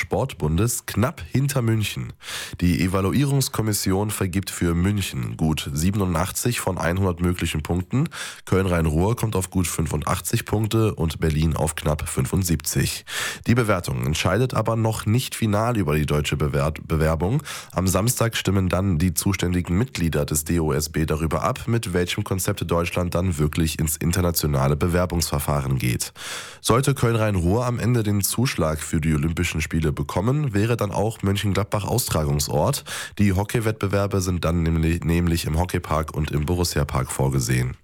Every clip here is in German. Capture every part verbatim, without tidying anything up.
Sportbundes knapp hinter München. Die Evaluierungskommission vergibt für München gut siebenundachtzig von hundert möglichen Punkten, Köln-Rhein-Ruhr kommt auf gut fünfundachtzig Punkte und Berlin auf knapp fünfundsiebzig. Die Bewertung entscheidet aber noch nicht final über die deutsche Bewer- Bewerbung. Am Samstag stimmen dann die zuständigen Mitglieder des D O S B darüber ab, mit welchem Konzept Deutschland dann wirklich ins internationale Bewerbungsverfahren geht. Sollte Köln-Rhein-Ruhr am Ende den Zuschlag für die Olympischen Spiele bekommen, wäre dann auch Mönchengladbach Austragungsort. Die Hockeywettbewerbe sind dann nämlich, nämlich im Hockeypark und im Borussia-Park vorgesehen.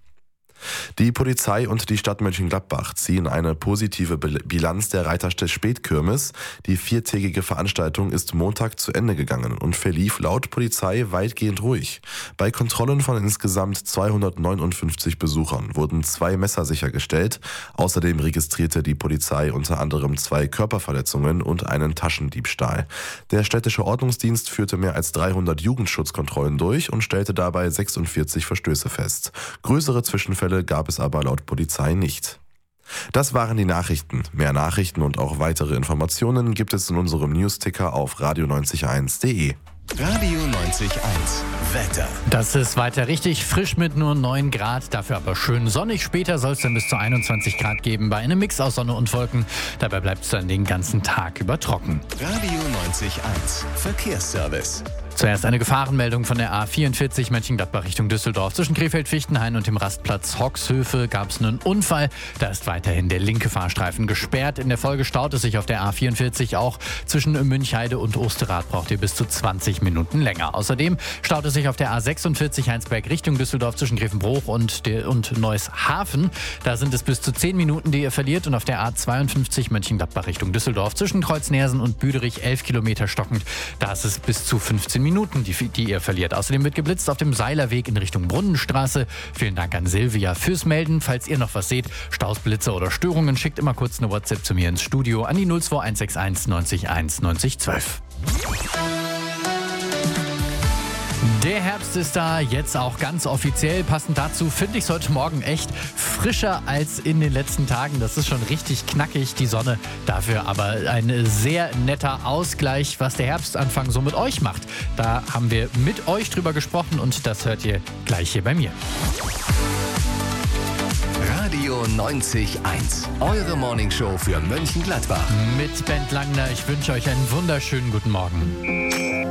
Die Polizei und die Stadt Mönchengladbach ziehen eine positive Bilanz der Reiterstedt Spätkirmes. Die viertägige Veranstaltung ist Montag zu Ende gegangen und verlief laut Polizei weitgehend ruhig. Bei Kontrollen von insgesamt zweihundertneunundfünfzig Besuchern wurden zwei Messer sichergestellt. Außerdem registrierte die Polizei unter anderem zwei Körperverletzungen und einen Taschendiebstahl. Der städtische Ordnungsdienst führte mehr als dreihundert Jugendschutzkontrollen durch und stellte dabei sechsundvierzig Verstöße fest. Größere Zwischenfälle gab es aber laut Polizei nicht. Das waren die Nachrichten. Mehr Nachrichten und auch weitere Informationen gibt es in unserem Newsticker auf radio neunzig eins punkt de. Radio neunzig eins Wetter. Das ist weiter richtig frisch mit nur neun Grad, dafür aber schön sonnig. Später soll es dann bis zu einundzwanzig Grad geben bei einem Mix aus Sonne und Wolken. Dabei bleibt es dann den ganzen Tag über trocken. Radio neunzig Eins Verkehrsservice. Zuerst eine Gefahrenmeldung von der A vierundvierzig Mönchengladbach Richtung Düsseldorf. Zwischen Krefeld-Fichtenhain und dem Rastplatz Hoxhöfe gab es einen Unfall. Da ist weiterhin der linke Fahrstreifen gesperrt. In der Folge staut es sich auf der A vierundvierzig auch. Zwischen Münchheide und Osterrad braucht ihr bis zu zwanzig Minuten länger. Außerdem staut es sich auf der A sechsundvierzig Heinsberg Richtung Düsseldorf zwischen Grevenbroich und, und Neuss-Hafen. Da sind es bis zu zehn Minuten, die ihr verliert. Und auf der A zweiundfünfzig Mönchengladbach Richtung Düsseldorf zwischen Kreuznersen und Büderich elf Kilometer stockend. Da ist es bis zu fünfzehn Minuten, die, die ihr verliert. Außerdem wird geblitzt auf dem Seilerweg in Richtung Brunnenstraße. Vielen Dank an Silvia fürs Melden. Falls ihr noch was seht, Staus, Blitze oder Störungen, schickt immer kurz eine WhatsApp zu mir ins Studio an die null zwei eins sechs eins neunzig eins neunzig zwölf. Der Herbst ist da, jetzt auch ganz offiziell. Passend dazu finde ich es heute Morgen echt frischer als in den letzten Tagen. Das ist schon richtig knackig, die Sonne. Dafür aber ein sehr netter Ausgleich, was der Herbstanfang so mit euch macht. Da haben wir mit euch drüber gesprochen und das hört ihr gleich hier bei mir. Radio neunzig Eins, eure Morningshow für Mönchengladbach. Mit Bent Langner, ich wünsche euch einen wunderschönen guten Morgen.